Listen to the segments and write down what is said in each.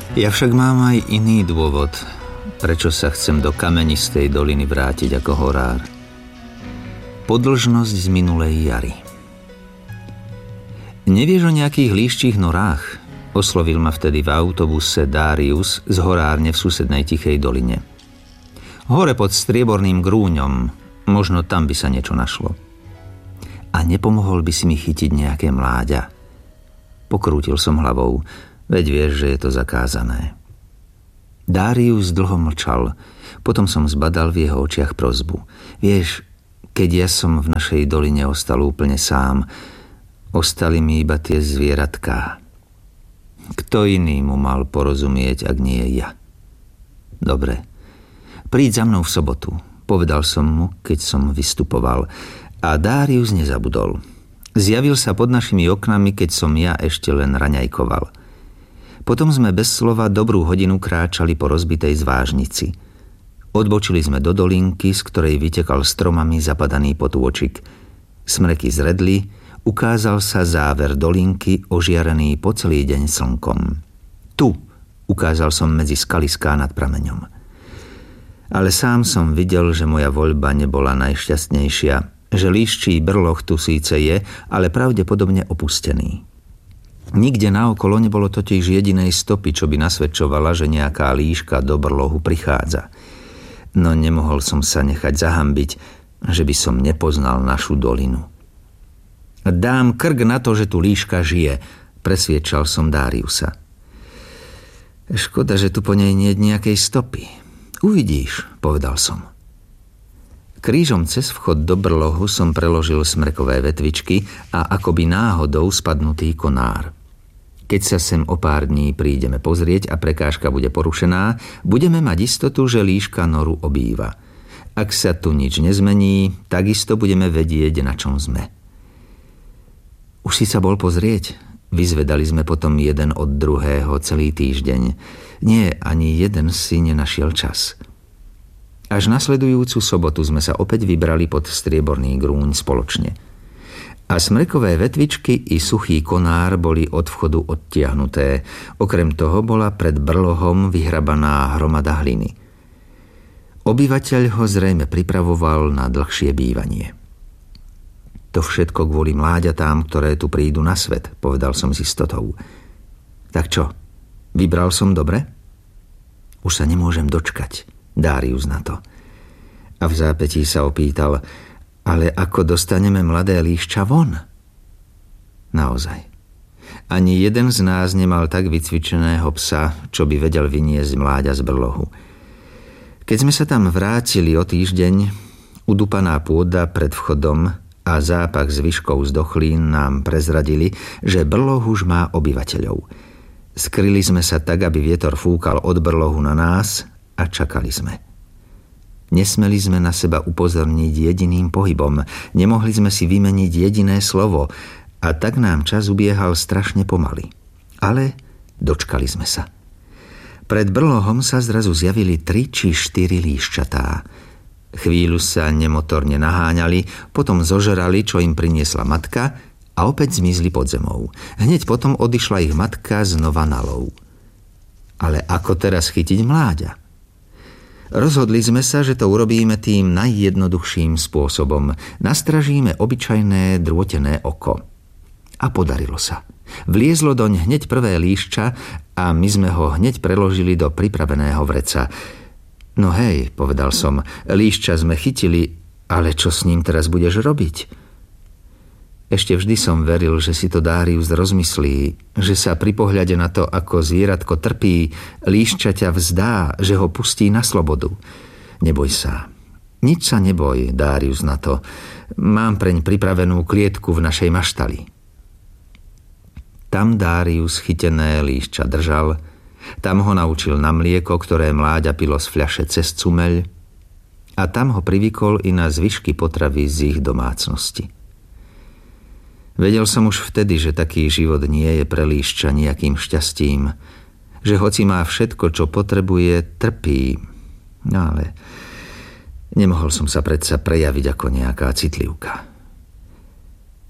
Ja však mám aj iný dôvod, prečo sa chcem do kamenistej doliny vrátiť ako horár. Podĺžnosť z minulej jary. Nevieš o nejakých líščích norách? Oslovil ma vtedy v autobuse Darius z horárne v susednej Tichej doline. Hore pod strieborným grúňom, možno tam by sa niečo našlo. A nepomohol by si mi chytiť nejaké mláďa? Pokrútil som hlavou, veď vieš, že je to zakázané. Darius dlho mlčal, potom som zbadal v jeho očiach prosbu. Vieš, keď ja som v našej doline ostal úplne sám, ostali mi iba tie zvieratká. Kto iný mu mal porozumieť, ak nie ja? Dobre, príď za mnou v sobotu, povedal som mu, keď som vystupoval. A Darius nezabudol. Zjavil sa pod našimi oknami, keď som ja ešte len raňajkoval. Potom sme bez slova dobrú hodinu kráčali po rozbitej zvážnici. Odbočili sme do dolinky, z ktorej vytekal stromami zapadaný potôčik. Smreky zredli, ukázal sa záver dolinky ožiarený po celý deň slnkom. Tu, ukázal som medzi skaliská nad prameňom. Ale sám som videl, že moja voľba nebola najšťastnejšia, že líščí brloch tu síce je, ale pravdepodobne opustený. Nikde naokolo nebolo totiž jedinej stopy, čo by nasvedčovala, že nejaká líška do brlohu prichádza. No nemohol som sa nechať zahambiť, že by som nepoznal našu dolinu. Dám krk na to, že tu líška žije, presviedčal som Dariusa. Škoda, že tu po nej nie je nejakej stopy. Uvidíš, povedal som. Krížom cez vchod do brlohu som preložil smrekové vetvičky a akoby náhodou spadnutý konár. Keď sa sem o pár dní prídeme pozrieť a prekážka bude porušená, budeme mať istotu, že líška noru obýva. Ak sa tu nič nezmení, takisto budeme vedieť, na čom sme. Už si sa bol pozrieť? Vyzvedali sme potom jeden od druhého celý týždeň. Nie, ani jeden si nenašiel čas. Až nasledujúcu sobotu sme sa opäť vybrali pod strieborný grúň spoločne. A smrekové vetvičky i suchý konár boli od vchodu odtiahnuté. Okrem toho bola pred brlohom vyhrabaná hromada hliny. Obyvateľ ho zrejme pripravoval na dlhšie bývanie. To všetko kvôli mláďatám, ktoré tu prídu na svet, povedal som s istotou. Tak čo, vybral som dobre? Už sa nemôžem dočkať, Darius na to. A v zápätí sa opýtal, ale ako dostaneme mladé líšča von? Naozaj. Ani jeden z nás nemal tak vycvičeného psa, čo by vedel vyniesť mláďa z brlohu. Keď sme sa tam vrátili o týždeň, udupaná pôda pred vchodom a zápach zvyškov zdochlín nám prezradili, že brloh už má obyvateľov. Skryli sme sa tak, aby vietor fúkal od brlohu na nás a čakali sme. Nesmeli sme na seba upozorniť jediným pohybom, nemohli sme si vymeniť jediné slovo a tak nám čas ubiehal strašne pomaly. Ale dočkali sme sa. Pred brlohom sa zrazu zjavili 3 či 4 líščatá. Chvíľu sa nemotorne naháňali, potom zožrali, čo im priniesla matka a opäť zmizli pod zemou. Hneď potom odišla ich matka znova na lov. Ale ako teraz chytiť mláďa? Rozhodli sme sa, že to urobíme tým najjednoduchším spôsobom. Nastražíme obyčajné drôtené oko. A podarilo sa. Vliezlo doň hneď prvé líšča a my sme ho hneď preložili do pripraveného vreca. No hej, povedal som, líšča sme chytili, ale čo s ním teraz budeš robiť? Ešte vždy som veril, že si to Darius rozmyslí, že sa pri pohľade na to, ako zvieratko trpí, líšča ťa vzdá, že ho pustí na slobodu. Neboj sa. Nič sa neboj, Darius, na to. Mám preň pripravenú klietku v našej maštali. Tam Darius chytené líšča držal, tam ho naučil na mlieko, ktoré mláďa pilo z fľaše cez cumeľ a tam ho privykol i na zvyšky potravy z ich domácnosti. Vedel som už vtedy, že taký život nie je pre líšča nejakým šťastím, že hoci má všetko, čo potrebuje, trpí. No ale nemohol som sa predsa prejaviť ako nejaká citlivka.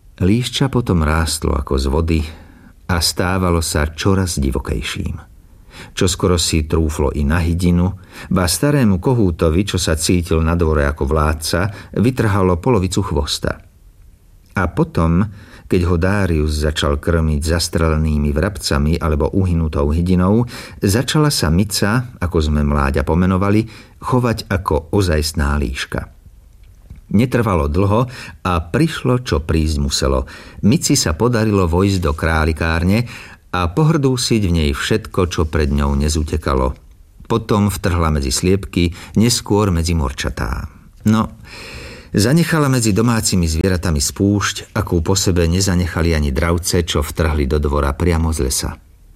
Líšča potom rástlo ako z vody a stávalo sa čoraz divokejším. Čoskoro si trúflo i na hydinu, ba starému kohútovi, čo sa cítil na dvore ako vládca, vytrhalo polovicu chvosta. A potom, keď ho Darius začal krmiť zastrelenými vrabcami alebo uhynutou hydinou, začala sa Mica, ako sme mláďa pomenovali, chovať ako ozajstná líška. Netrvalo dlho a prišlo, čo prísť muselo. Mici sa podarilo vojsť do králikárne a pohrdúsiť v nej všetko, čo pred ňou nezutekalo. Potom vtrhla medzi sliepky, neskôr medzi morčatá. No, zanechala medzi domácimi zvieratami spúšť, akú po sebe nezanechali ani dravce, čo vtrhli do dvora priamo z lesa.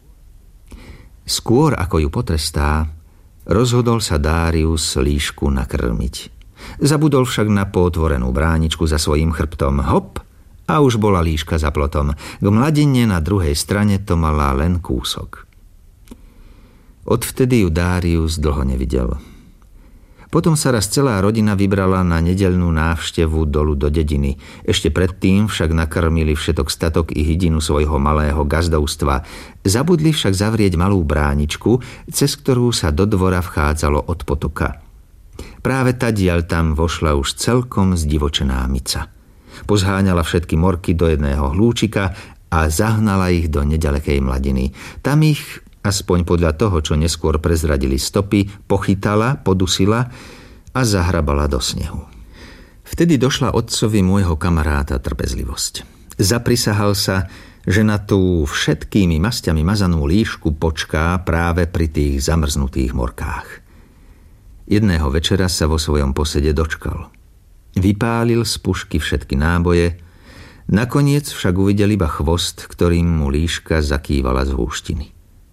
Skôr ako ju potrestá, rozhodol sa Darius líšku nakrmiť. Zabudol však na pootvorenú bráničku za svojím chrbtom. Hop! A už bola líška za plotom. K mladine na druhej strane to mala len kúsok. Odvtedy ju Darius dlho nevidel. Potom sa raz celá rodina vybrala na nedeľnú návštevu dolu do dediny. Ešte predtým však nakrmili všetok statok i hydinu svojho malého gazdovstva. Zabudli však zavrieť malú bráničku, cez ktorú sa do dvora vchádzalo od potoka. Práve tadiaľ tam vošla už celkom zdivočená Mica. Pozháňala všetky morky do jedného hlúčika a zahnala ich do neďalekej mladiny. Tam ich, aspoň podľa toho, čo neskôr prezradili stopy, pochytala, podusila a zahrabala do snehu. Vtedy došla otcovi môjho kamaráta trpezlivosť. Zaprisahal sa, že na tú všetkými masťami mazanú líšku počká práve pri tých zamrznutých morkách. Jedného večera sa vo svojom posede dočkal. Vypálil z pušky všetky náboje, nakoniec však uvidel iba chvost, ktorým mu líška zakývala z húštiny.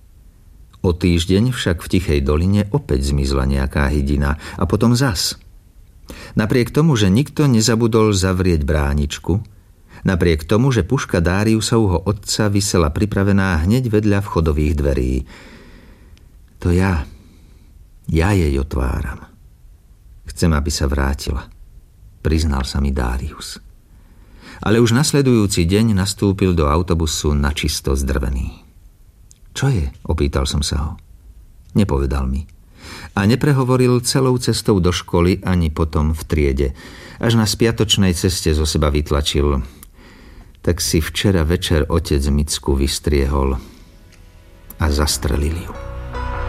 O týždeň však v Tichej doline opäť zmizla nejaká hydina a potom zas. Napriek tomu, že nikto nezabudol zavrieť bráničku, napriek tomu, že puška Dariusovho otca visela pripravená hneď vedľa vchodových dverí. To ja jej otváram. Chcem, aby sa vrátila, priznal sa mi Darius. Ale už nasledujúci deň nastúpil do autobusu načisto zdrvený. Čo je? Opýtal som sa ho. Nepovedal mi. A neprehovoril celou cestou do školy ani potom v triede. Až na spiatočnej ceste zo seba vytlačil. Tak si včera večer otec Micku vystriehol a zastrelil ju.